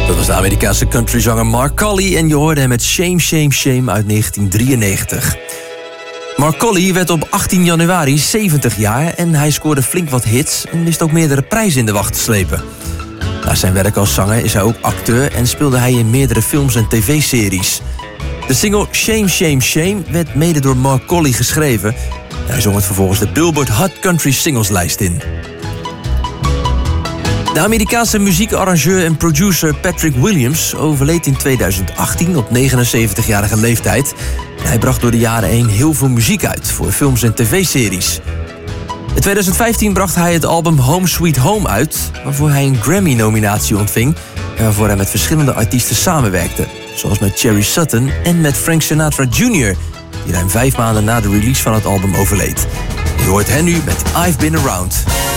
Dat was de Amerikaanse countryzanger Mark Colley en je hoorde hem met Shame, Shame, Shame uit 1993. Mark Colley werd op 18 januari 70 jaar en hij scoorde flink wat hits en wist ook meerdere prijzen in de wacht te slepen. Naast zijn werk als zanger is hij ook acteur en speelde hij in meerdere films en tv-series. De single Shame, Shame, Shame werd mede door Mark Colley geschreven. Hij zong het vervolgens de Billboard Hot Country Singles lijst in. De Amerikaanse muziekarrangeur en producer Patrick Williams overleed in 2018 op 79-jarige leeftijd. Hij bracht door de jaren heen heel veel muziek uit voor films en tv-series. In 2015 bracht hij het album Home Sweet Home uit, waarvoor hij een Grammy-nominatie ontving en waarvoor hij met verschillende artiesten samenwerkte, zoals met Cherry Sutton en met Frank Sinatra Jr., die ruim 5 maanden na de release van het album overleed. Je hoort hen nu met I've Been Around.